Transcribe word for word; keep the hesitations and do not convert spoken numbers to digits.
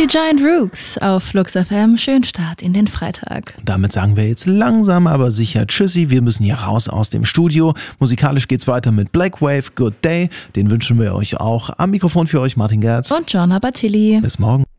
die Giant Rooks auf Flux F M. Schönen Start in den Freitag. Und damit sagen wir jetzt langsam, aber sicher Tschüssi. Wir müssen hier raus aus dem Studio. Musikalisch geht's weiter mit Black Wave, Good Day. Den wünschen wir euch auch. Am Mikrofon für euch Martin Gerz. Und John Abatilli. Bis morgen.